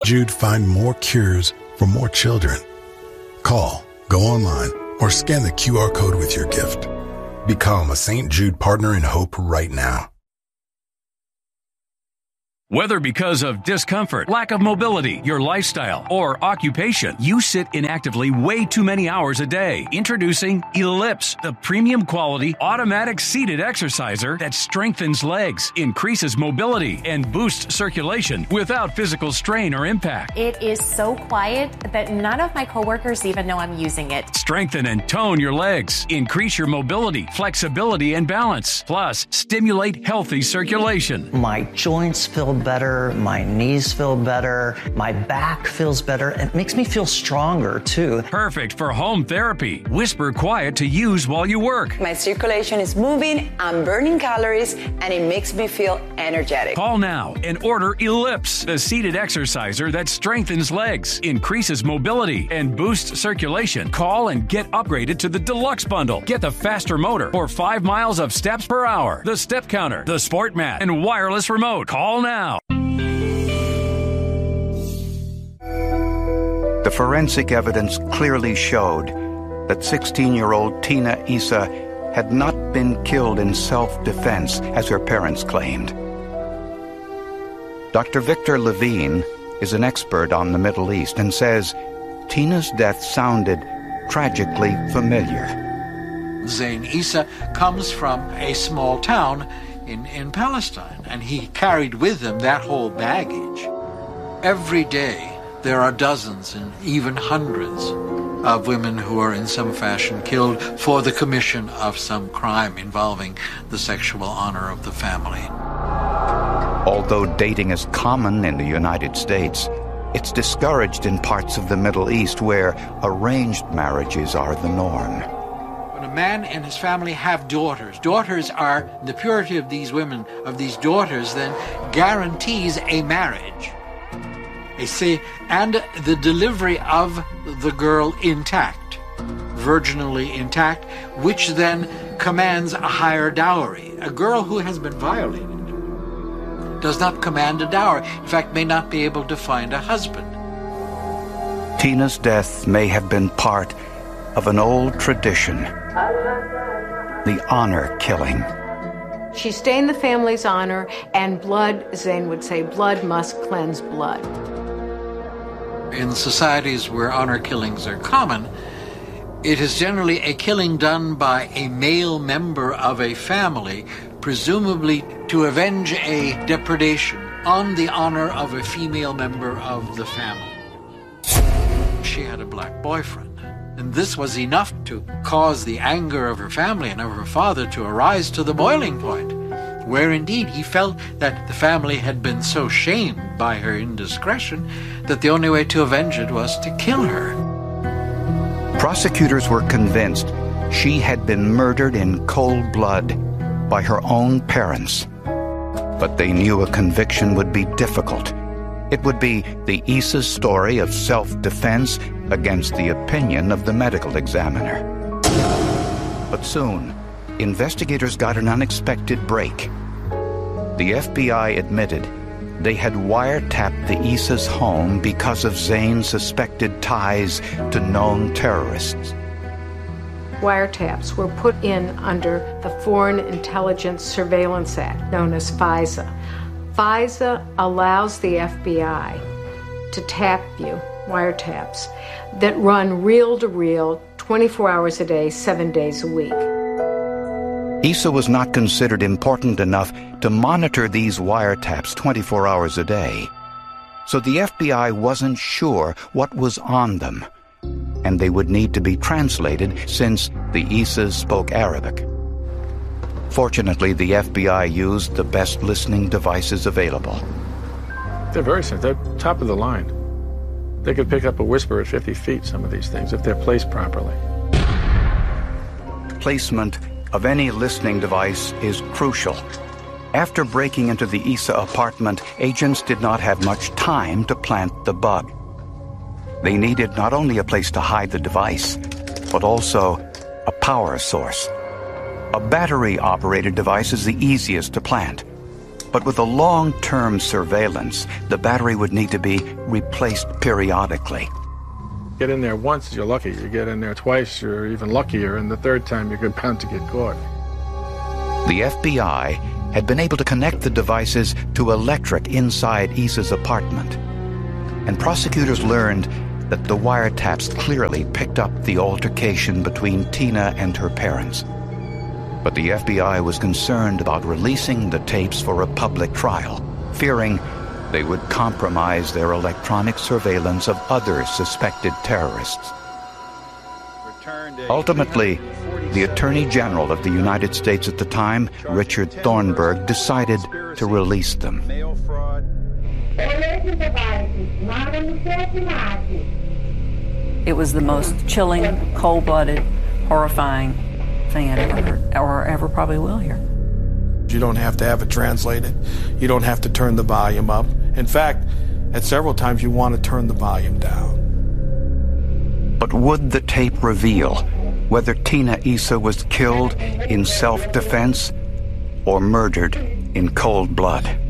Jude find more cures for more children. Call, go online, or scan the QR code with your gift. Become a St. Jude Partner in Hope right now. Whether because of discomfort, lack of mobility, your lifestyle, or occupation, you sit inactively way too many hours a day. Introducing Ellipse, the premium quality automatic seated exerciser that strengthens legs, increases mobility, and boosts circulation without physical strain or impact. It is so quiet that none of my coworkers even know I'm using it. Strengthen and tone your legs, increase your mobility, flexibility, and balance. Plus, stimulate healthy circulation. My joints feel better, my knees feel better, my back feels better. It makes me feel stronger too. Perfect for home therapy. Whisper quiet to use while you work. My circulation is moving, I'm burning calories, and it makes me feel energetic. Call now and order Ellipse, the seated exerciser that strengthens legs, increases mobility, and boosts circulation. Call and get upgraded to the Deluxe Bundle. Get the faster motor or 5 miles of steps per hour, the step counter, the sport mat, and wireless remote. Call now. The forensic evidence clearly showed that 16-year-old Tina Issa had not been killed in self-defense, as her parents claimed. Dr. Victor Levine is an expert on the Middle East and says Tina's death sounded tragically familiar. Zain Issa comes from a small town in Palestine, and he carried with him that whole baggage. Every day, there are dozens and even hundreds of women who are in some fashion killed for the commission of some crime involving the sexual honor of the family. Although dating is common in the United States, it's discouraged in parts of the Middle East where arranged marriages are the norm. When a man and his family have daughters, daughters are, the purity of these women, of these daughters, then guarantees a marriage. And the delivery of the girl intact, virginally intact, which then commands a higher dowry. A girl who has been violated does not command a dowry, in fact, may not be able to find a husband. Tina's death may have been part of an old tradition, the honor killing. She stained the family's honor, and blood, Zain would say, blood must cleanse blood. In societies where honor killings are common, it is generally a killing done by a male member of a family, presumably to avenge a depredation on the honor of a female member of the family. She had a black boyfriend, and this was enough to cause the anger of her family and of her father to arise to the boiling point, where indeed he felt that the family had been so shamed by her indiscretion that the only way to avenge it was to kill her. Prosecutors were convinced she had been murdered in cold blood by her own parents. But they knew a conviction would be difficult. It would be the Issa's story of self-defense against the opinion of the medical examiner. But soon, investigators got an unexpected break. The FBI admitted they had wiretapped the Issa's home because of Zain's suspected ties to known terrorists. Wiretaps were put in under the Foreign Intelligence Surveillance Act, known as FISA. FISA allows the FBI to tap you, wiretaps, that run reel-to-reel, 24 hours a day, 7 days a week. Issa was not considered important enough to monitor these wiretaps 24 hours a day. So the FBI wasn't sure what was on them, and they would need to be translated since the Issas spoke Arabic. Fortunately, the FBI used the best listening devices available. They're very simple. They're top of the line. They could pick up a whisper at 50 feet, some of these things, if they're placed properly. Placement of any listening device is crucial. After breaking into the Issa apartment, agents did not have much time to plant the bug. They needed not only a place to hide the device, but also a power source. A battery-operated device is the easiest to plant, But with a long-term surveillance, the battery would need to be replaced periodically. Get in there once, you're lucky. You get in there twice, you're even luckier, and the third time you're bound to get caught. The FBI had been able to connect the devices to electric inside Issa's apartment, and prosecutors learned that the wiretaps clearly picked up the altercation between Tina and her parents. But the FBI was concerned about releasing the tapes for a public trial, fearing they would compromise their electronic surveillance of other suspected terrorists. Ultimately, the Attorney General of the United States at the time, Richard Thornburgh, decided to release them. It was the most chilling, cold-blooded, horrifying thing I'd ever heard, or ever probably will hear. You don't have to have it translated. You don't have to turn the volume up. In fact, at several times you want to turn the volume down. But would the tape reveal whether Tina Issa was killed in self-defense or murdered in cold blood?